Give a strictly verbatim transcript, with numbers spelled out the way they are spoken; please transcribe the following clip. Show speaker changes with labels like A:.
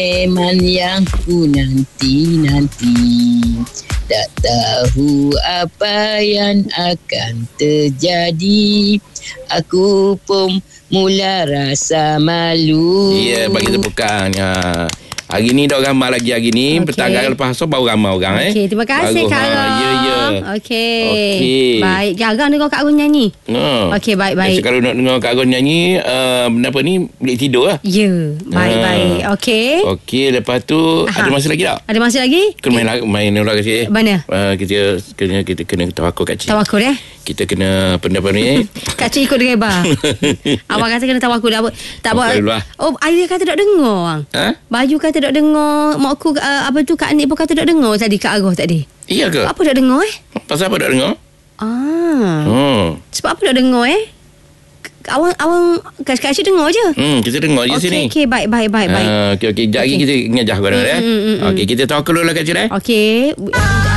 A: Eman yang ku nanti-nanti, tak tahu apa yang akan terjadi. Aku pun mula rasa malu.
B: Ya, yeah, bagi tepukan. Ha. Hari ni dah ramai lagi hari ni. Okay. Petang hari lepas so baru ramai orang.
C: Okey,
B: eh.
C: terima kasih Kak Agong.
B: Ha, ya, ya.
C: Okey.
B: Okey.
C: Baik, jarang dengar Kak Agong nyanyi.
B: Ha.
C: Okey, baik, baik.
B: Biasa kalau nak dengar Kak Agong nyanyi, uh, apa ni, boleh tidur lah.
C: Ya, baik, ha. baik. Okey.
B: Okey, lepas tu, Aha. ada masa lagi tak?
C: Ada masa lagi?
B: Kena main, main orang kasi.
C: Mana?
B: Uh, kita kena kita kena tawakal kat cik.
C: Tawakal eh?
B: Kita kena pendapat ni.
C: Kak cik ikut dereba. Awak kata kena tawakal dah. Tak buat. Oh, ayah kata tak dengar.
B: Ha?
C: Baju kata tak dengar. Mak aku uh, apa tu Kak Anik pun kata tak dengar tadi Kak Agong tadi.
B: Iya ke?
C: Apa tak dengar eh?
B: Pasal apa tak dengar?
C: Ah.
B: Hmm.
C: Sebab apa tak dengar eh? Awang awang Kak Cik dengar je.
B: Hmm, kita dengar je
C: okay,
B: sini.
C: Okey, baik baik baik baik.
B: Ah, okey okey. Jap lagi kita ngajah kau dah. Okey, kita tawakal dulu lah Kak Cik eh.
C: Okey.